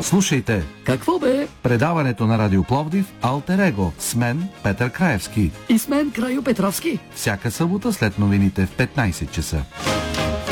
Слушайте Какво бе? предаването на Радио Пловдив Алтер Его с мен Петър Краевски. И с мен Крайо Петровски. Всяка събота след новините в 15 часа.